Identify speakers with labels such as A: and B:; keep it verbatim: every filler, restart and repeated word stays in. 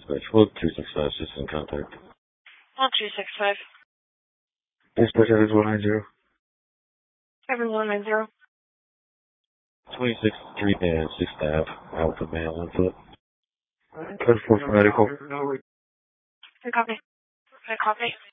A: dispatch. Hold three six five, system contact.
B: One two six five.
A: Dispatch address one nine zero.
B: Seven one nine zero.
A: twenty-six three and sixth Ave, Alpha Male on foot. Code four for medical.
B: Good copy. Good copy.